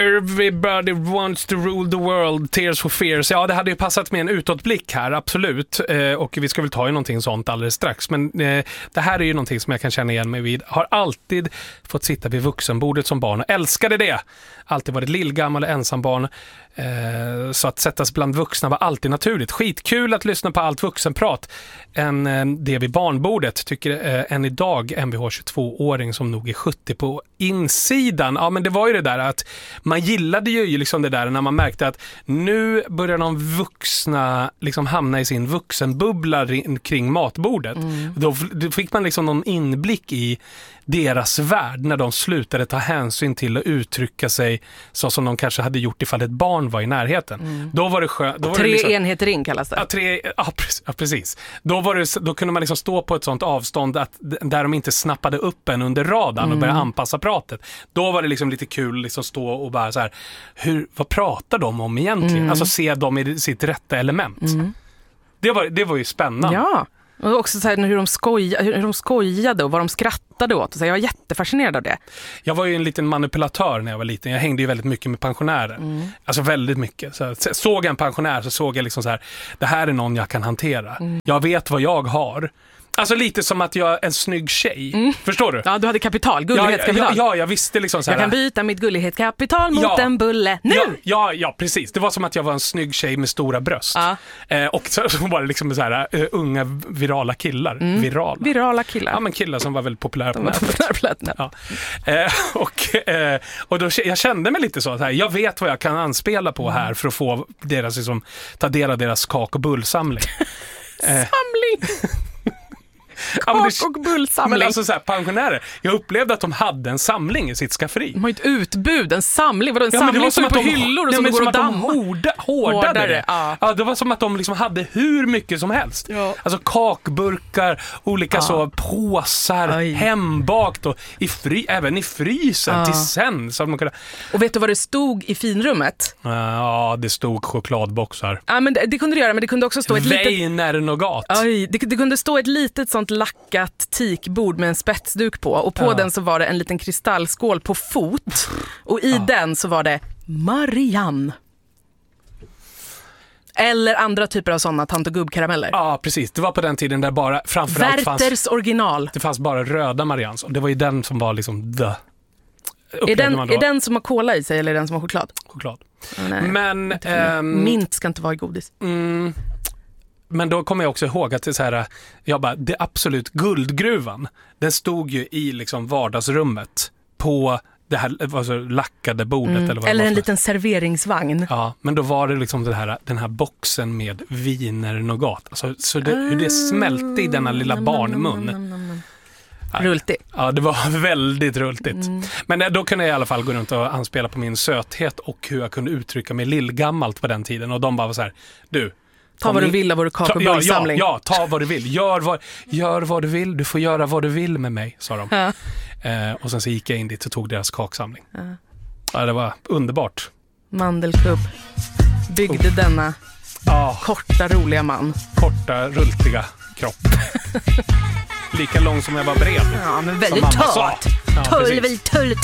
Everybody wants to rule the world, Tears for Fears. Ja, det hade ju passat med en utåtblick här, absolut. Och vi ska väl ta ju någonting sånt alldeles strax. Men det här är ju någonting som jag kan känna igen mig vid. Har alltid fått sitta vid vuxenbordet som barn och älskade det. Alltid varit lillgammal och ensambarn. Så att sättas bland vuxna var alltid naturligt. Skitkul att lyssna på allt vuxenprat än det vid barnbordet, tycker än idag MVH 22-åring som nog är 70 på insidan. Ja, men det var ju det där att man gillade ju liksom det där när man märkte att nu börjar de vuxna liksom hamna i sin vuxenbubbla kring matbordet. Då fick man liksom någon inblick i deras värld när de slutade ta hänsyn till att uttrycka sig så som de kanske hade gjort ifall ett barn var i närheten. Då var det skönt. Tre liksom, enheter in kallas det. Ja, precis. Då kunde man liksom stå på ett sånt avstånd att där de inte snappade upp en under radarn och började anpassa pratet. Då var det liksom lite kul liksom stå och bara så här, vad pratar de om egentligen? Alltså se dem i sitt rätta element. Det var ju spännande. Ja. Och också så här, hur de skojade och vad de skrattade åt. Så jag var jättefascinerad av det. Jag var ju en liten manipulatör när jag var liten. Jag hängde ju väldigt mycket med pensionärer. Alltså väldigt mycket. Så såg jag en pensionär så såg jag liksom så här, det här är någon jag kan hantera. Jag vet vad jag har. Alltså lite som att jag är en snygg tjej. Förstår du? Ja, du hade kapital, gullighetskapital. Ja, jag visste liksom så här. Jag kan byta mitt gullighetskapital mot en bulle nu. Ja, precis. Det var som att jag var en snygg tjej med stora bröst. Och så var det liksom så här unga virala killar. Virala killar. Ja, men killar som var väldigt populära på nätet. Ja. Och då jag kände mig lite så här, jag vet vad jag kan anspela på här för att få deras liksom, ta del av deras kak- och bullsamling. Samling! Kak- och bullsamling. Men alltså så här, pensionärer, jag upplevde att de hade en samling i sitt skafferi. De har ett utbud, en samling. Vadå, en samling som är på hyllor och som går att damma. Hårdare. Ja, det var som att de liksom hade hur mycket som helst. Ja. Alltså kakburkar, olika så påsar, hembakt och även i frysen till sen. Så man kunde... Och vet du vad det stod i finrummet? Ja, det stod chokladboxar. Ja, men det kunde det göra, men det kunde också stå ett litet... Weiner-nougat. Det kunde stå ett litet sånt lackat tikbord med en spetsduk på. Och på den så var det en liten kristallskål på fot. Och i den så var det Marianne. Eller andra typer av sådana tant- och gubbkarameller. Ja, precis. Det var på den tiden där bara framförallt Werthers original. Det fanns bara röda Marians. Och det var ju den som var liksom Är den som har cola i sig eller är den som har choklad? Choklad. Nej, men mint ska inte vara i godis. Men då kommer jag också ihåg att det är så här, det absolut guldgruvan, den stod ju i liksom vardagsrummet på det här lackade bordet eller en liten serveringsvagn. Ja, men då var det liksom den här boxen med Weiner-nougat. Alltså, så hur det smälte i denna lilla barnmun. Rultigt. Ja, det var väldigt rultigt. Men då kunde jag i alla fall gå runt och anspela på min söthet och hur jag kunde uttrycka mig lillgammalt på den tiden. Och de bara var så här, du, ta vad du vill av vår kak- och bullsamling. Ja, ta vad du vill. Gör vad du vill. Du får göra vad du vill med mig, sa de. Och sen så gick jag in dit och tog deras kaksamling. Ja, det var underbart. Mandelkubb byggde denna korta, roliga man. Korta, rultiga kropp. Lika lång som jag var bred. Ja, men väldigt tört. Väldigt